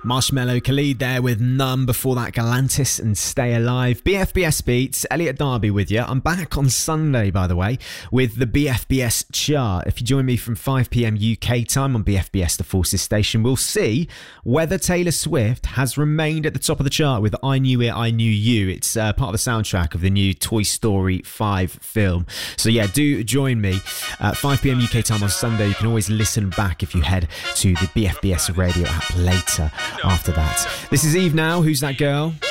Marshmello Khalid there with Numb. Before that, Galantis and Stay Alive. BFBS Beats, Elliot Darby with you. I'm back on Sunday, by the way, with the BFBS chart. If you join me from 5pm UK time on BFBS, the Forces station, we'll see whether Taylor Swift has remained at the top of the chart with I Knew It, I Knew You. It's part of the soundtrack of the new Toy Story 5 film. So yeah, do join me at 5pm UK time on Sunday. You can always listen back if you head to the BFBS radio app later after that. This is Eve now. Who's That Girl?